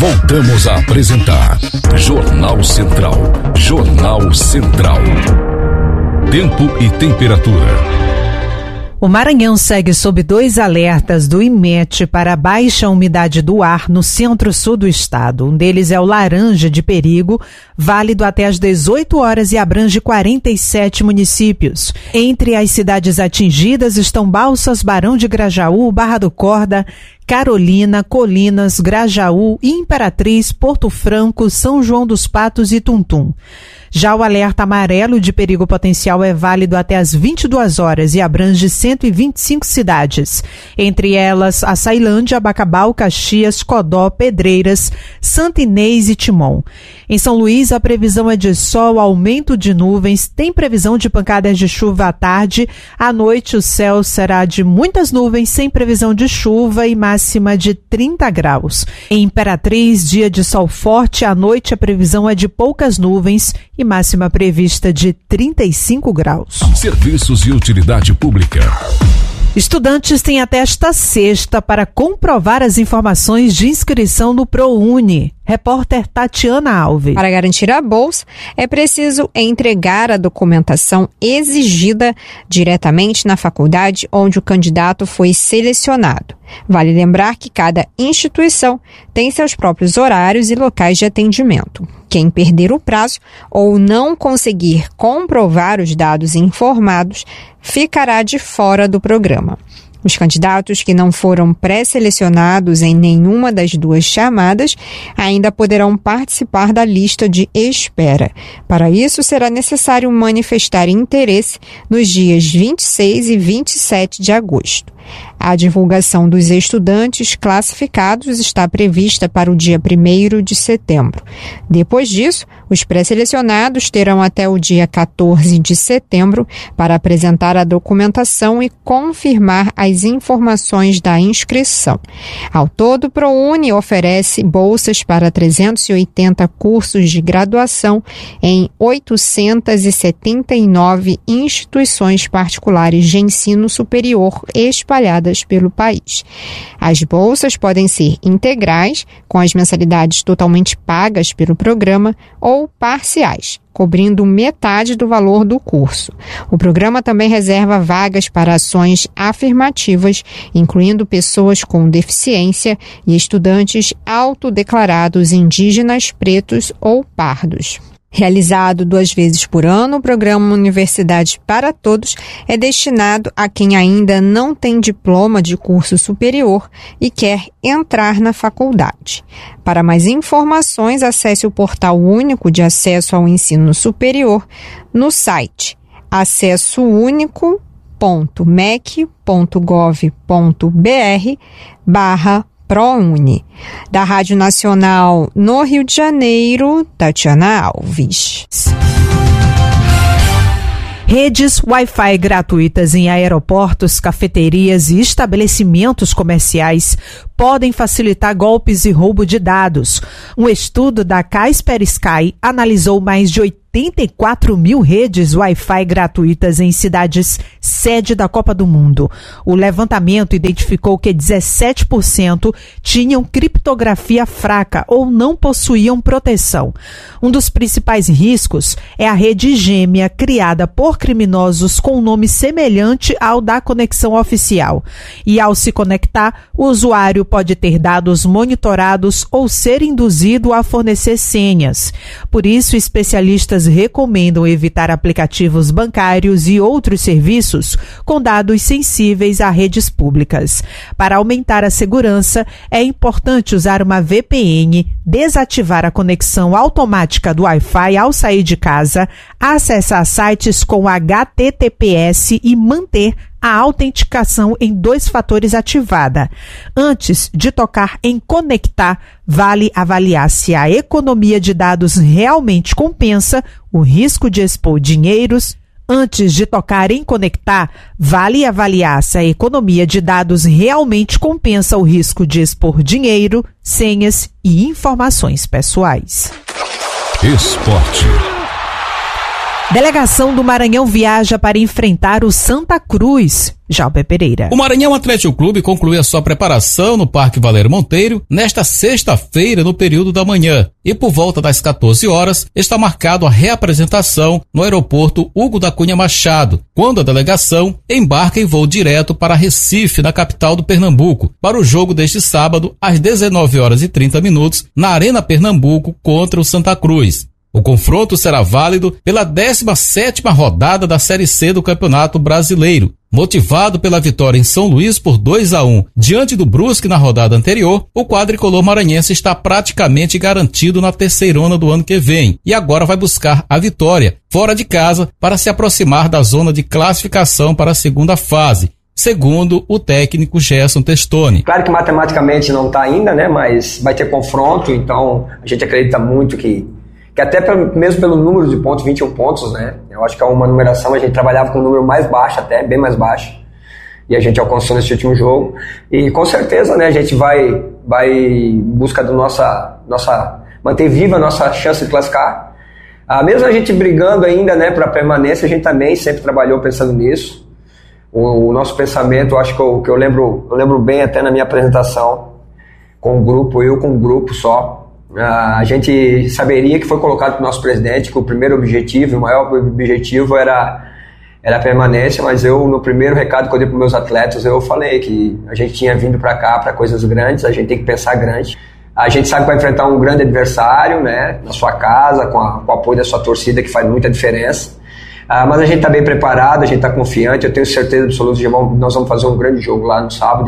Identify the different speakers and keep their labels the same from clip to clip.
Speaker 1: Voltamos a apresentar Jornal Central. Jornal Central. Tempo e temperatura.
Speaker 2: O Maranhão segue sob 2 alertas do IMET para baixa umidade do ar no centro-sul do estado. Um deles é o laranja de perigo, válido até às 18 horas e abrange 47 municípios. Entre as cidades atingidas estão Balsas, Barão de Grajaú, Barra do Corda, Carolina, Colinas, Grajaú, Imperatriz, Porto Franco, São João dos Patos e Tuntum. Já o alerta amarelo de perigo potencial é válido até às 22 horas e abrange 125 cidades, entre elas Açailândia, Bacabal, Caxias, Codó, Pedreiras, Santa Inês e Timon. Em São Luís, a previsão é de sol, aumento de nuvens, tem previsão de pancadas de chuva à tarde. À noite, o céu será de muitas nuvens, sem previsão de chuva e máxima de 30 graus. Em Imperatriz, dia de sol forte, à noite a previsão é de poucas nuvens e máxima prevista de 35 graus.
Speaker 1: Serviços e utilidade pública.
Speaker 2: Estudantes têm até esta sexta para comprovar as informações de inscrição no ProUni. Repórter Tatiana Alves.
Speaker 3: Para garantir a bolsa, é preciso entregar a documentação exigida diretamente na faculdade onde o candidato foi selecionado. Vale lembrar que cada instituição tem seus próprios horários e locais de atendimento. Quem perder o prazo ou não conseguir comprovar os dados informados ficará de fora do programa. Os candidatos que não foram pré-selecionados em nenhuma das 2 chamadas ainda poderão participar da lista de espera. Para isso, será necessário manifestar interesse nos dias 26 e 27 de agosto. A divulgação dos estudantes classificados está prevista para o dia 1º de setembro. Depois disso, os pré-selecionados terão até o dia 14 de setembro para apresentar a documentação e confirmar as informações da inscrição. Ao todo, o ProUni oferece bolsas para 380 cursos de graduação em 879 instituições particulares de ensino superior espalhadas pelo país. As bolsas podem ser integrais, com as mensalidades totalmente pagas pelo programa, ou parciais, cobrindo metade do valor do curso. O programa também reserva vagas para ações afirmativas, incluindo pessoas com deficiência e estudantes autodeclarados indígenas, pretos ou pardos. Realizado 2 vezes por ano, o programa Universidade para Todos é destinado a quem ainda não tem diploma de curso superior e quer entrar na faculdade. Para mais informações, acesse o Portal Único de Acesso ao Ensino Superior no site acessounico.mec.gov.br/ProUni. Da Rádio Nacional no Rio de Janeiro, Tatiana Alves.
Speaker 2: Redes Wi-Fi gratuitas em aeroportos, cafeterias e estabelecimentos comerciais podem facilitar golpes e roubo de dados. Um estudo da Kaspersky analisou mais de 84 mil redes Wi-Fi gratuitas em cidades sede da Copa do Mundo. O levantamento identificou que 17% tinham criptografia fraca ou não possuíam proteção. Um dos principais riscos é a rede gêmea criada por criminosos com um nome semelhante ao da conexão oficial. E ao se conectar, o usuário pode ter dados monitorados ou ser induzido a fornecer senhas. Por isso, especialistas recomendam evitar aplicativos bancários e outros serviços com dados sensíveis a redes públicas. Para aumentar a segurança, é importante usar uma VPN, desativar a conexão automática do Wi-Fi ao sair de casa, acessar sites com HTTPS e manter a autenticação em 2 fatores ativada. Antes de tocar em conectar, vale avaliar se a economia de dados realmente compensa o risco de expor dinheiros. Antes de tocar em conectar, vale avaliar se a economia de dados realmente compensa o risco de expor dinheiro, senhas e informações pessoais.
Speaker 1: Esporte.
Speaker 2: Delegação do Maranhão viaja para enfrentar o Santa Cruz. Jalber Pereira.
Speaker 4: O Maranhão Atlético Clube concluiu a sua preparação no Parque Valério Monteiro nesta sexta-feira no período da manhã e por volta das 14 horas está marcado a reapresentação no aeroporto Hugo da Cunha Machado, quando a delegação embarca em voo direto para Recife, na capital do Pernambuco, para o jogo deste sábado às 19h30 na Arena Pernambuco contra o Santa Cruz. O confronto será válido pela 17ª rodada da Série C do Campeonato Brasileiro. Motivado pela vitória em São Luís por 2-1 diante do Brusque na rodada anterior, o quadricolor maranhense está praticamente garantido na terceirona do ano que vem e agora vai buscar a vitória fora de casa para se aproximar da zona de classificação para a segunda fase, segundo o técnico Gerson Testoni.
Speaker 5: Claro que matematicamente não está ainda, né? Mas vai ter confronto, então a gente acredita muito que até mesmo pelo número de pontos, 21 pontos, né? Eu acho que é uma numeração, a gente trabalhava com um número mais baixo até, bem mais baixo. E a gente alcançou nesse último jogo. E com certeza, né, a gente vai em busca do manter viva a nossa chance de classificar. Mesmo a gente brigando ainda, né, para permanência, a gente também sempre trabalhou pensando nisso. O nosso pensamento, acho que eu lembro bem até na minha apresentação com o grupo, eu com o grupo só. A gente saberia que foi colocado para o nosso presidente que o primeiro objetivo, o maior objetivo era a permanência, mas eu, no primeiro recado que eu dei para os meus atletas, eu falei que a gente tinha vindo para cá para coisas grandes, a gente tem que pensar grande. A gente sabe que vai enfrentar um grande adversário, né, na sua casa, com o apoio da sua torcida, que faz muita diferença. Mas a gente está bem preparado, a gente está confiante, eu tenho certeza absoluta que nós vamos fazer um grande jogo lá no sábado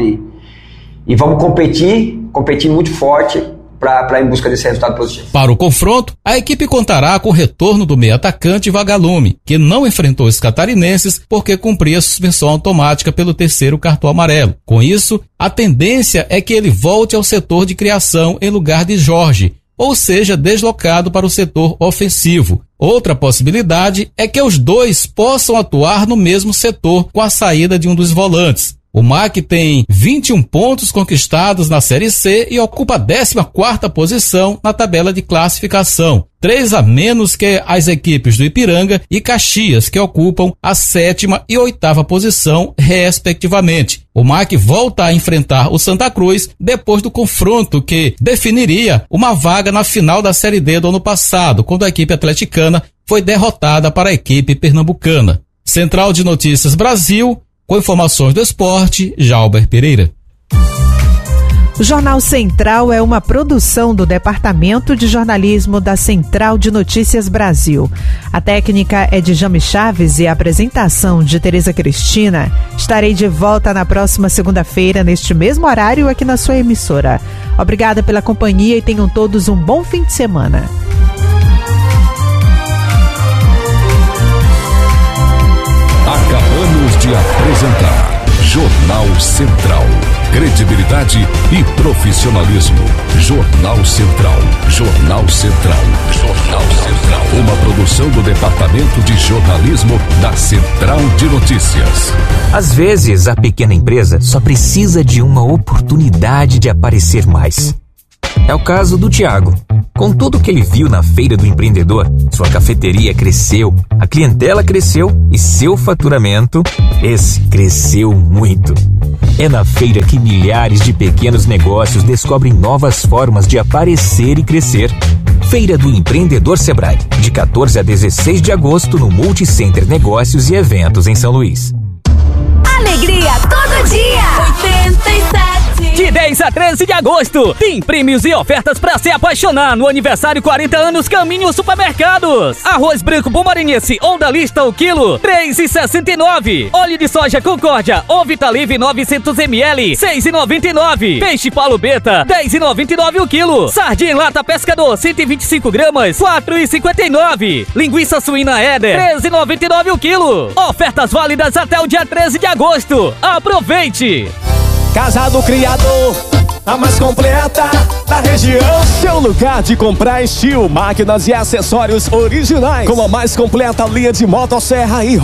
Speaker 5: e vamos competir muito forte para em busca desse resultado positivo.
Speaker 4: Para o confronto, a equipe contará com o retorno do meio atacante Vagalume, que não enfrentou os catarinenses porque cumpria suspensão automática pelo terceiro cartão amarelo. Com isso, a tendência é que ele volte ao setor de criação em lugar de Jorge, ou seja, deslocado para o setor ofensivo. Outra possibilidade é que os dois possam atuar no mesmo setor com a saída de um dos volantes. O MAC tem 21 pontos conquistados na Série C e ocupa a 14ª posição na tabela de classificação, 3 a menos que as equipes do Ipiranga e Caxias, que ocupam a 7ª e 8ª posição, respectivamente. O MAC volta a enfrentar o Santa Cruz depois do confronto que definiria uma vaga na final da Série D do ano passado, quando a equipe atleticana foi derrotada para a equipe pernambucana. Central de Notícias Brasil, com informações do esporte, Jalber Pereira.
Speaker 2: O Jornal Central é uma produção do Departamento de Jornalismo da Central de Notícias Brasil. A técnica é de Jame Chaves e a apresentação de Tereza Cristina. Estarei de volta na próxima segunda-feira, neste mesmo horário, aqui na sua emissora. Obrigada pela companhia e tenham todos um bom fim de semana.
Speaker 1: Acabamos de apresentar Jornal Central. Credibilidade e profissionalismo. Jornal Central. Jornal Central. Jornal Central. Uma produção do Departamento de Jornalismo da Central de Notícias.
Speaker 6: Às vezes, a pequena empresa só precisa de uma oportunidade de aparecer mais. É o caso do Tiago. Com tudo que ele viu na Feira do Empreendedor, sua cafeteria cresceu, a clientela cresceu e seu faturamento, esse cresceu muito. É na feira que milhares de pequenos negócios descobrem novas formas de aparecer e crescer. Feira do Empreendedor Sebrae, de 14 a 16 de agosto no Multicenter Negócios e Eventos em São Luís.
Speaker 7: Alegria todo dia! 87.
Speaker 8: De 10 a 13 de agosto, tem prêmios e ofertas pra se apaixonar no aniversário 40 anos Caminho Supermercados. Arroz branco Bomarinense ou da lista o quilo, R$3,69. Óleo de soja Concórdia ou Vitalive 900 ml, R$6,99. Peixe Paulo Beta, R$10,99 o quilo. Sardinha em lata Pescador, 125 gramas, R$4,59. Linguiça suína Éder, R$13,99 o quilo. Ofertas válidas até o dia 13 de agosto. Aproveite!
Speaker 9: Casa do Criador, a mais completa da região. Seu lugar de comprar estilo, máquinas e acessórios originais, com a mais completa linha de motosserra e